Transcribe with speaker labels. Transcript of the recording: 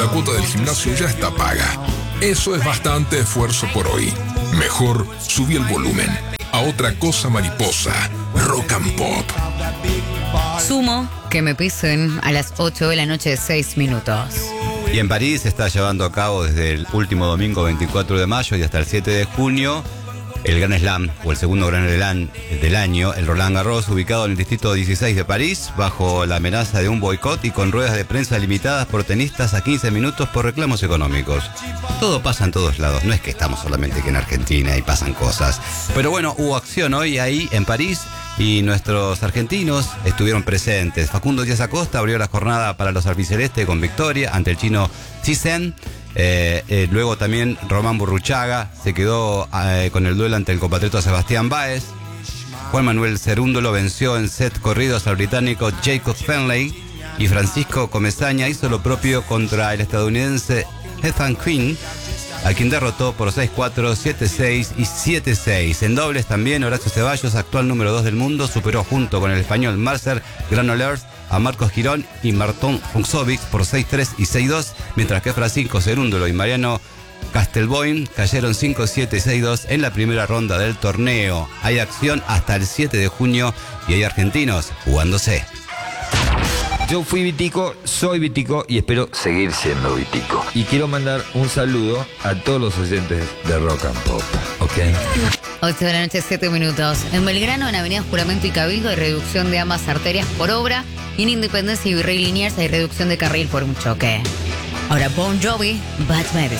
Speaker 1: la cuota del gimnasio ya está paga. Eso es bastante esfuerzo por hoy. Mejor subí el volumen a Otra Cosa Mariposa, Rock and Pop.
Speaker 2: Sumo que me pisen a las 8 de la noche, 6 minutos.
Speaker 3: Y en París se está llevando a cabo desde el último domingo 24 de mayo y hasta el 7 de junio el Gran Slam, o el segundo Gran Slam del año, el Roland Garros, ubicado en el distrito 16 de París, bajo la amenaza de un boicot y con ruedas de prensa limitadas por tenistas a 15 minutos por reclamos económicos. Todo pasa en todos lados, no es que estamos solamente que en Argentina y pasan cosas. Pero bueno, hubo acción hoy ahí en París y nuestros argentinos estuvieron presentes. Facundo Díaz Acosta abrió la jornada para los albicelestes con victoria ante el chino Thiessen. Luego también Román Burruchaga se quedó con el duelo ante el compatriota Sebastián Báez. Juan Manuel Cerúndolo venció en set corridos al británico Jacob Fenley. Y Francisco Comesaña hizo lo propio contra el estadounidense Ethan Quinn, a quien derrotó por 6-4, 7-6 y 7-6. En dobles también Horacio Ceballos, actual número 2 del mundo, superó junto con el español Marcel Granollers a Marcos Girón y Martón Funcsovic por 6-3 y 6-2, mientras que Francisco Cerúndolo y Mariano Castelboin cayeron 5-7 y 6-2 en la primera ronda del torneo. Hay acción hasta el 7 de junio y hay argentinos jugándose.
Speaker 4: Yo fui Vitico, soy Vitico y espero
Speaker 5: seguir siendo Vitico.
Speaker 4: Y quiero mandar un saludo a todos los oyentes de Rock and Pop, ¿ok?
Speaker 2: 8 de la noche, 7 minutos. En Belgrano, en Avenida Juramento y Cabildo, hay reducción de ambas arterias por obra. Y en Independencia y Virrey Liniers hay reducción de carril por un choque. Ahora Bon Jovi, Bad Medicine.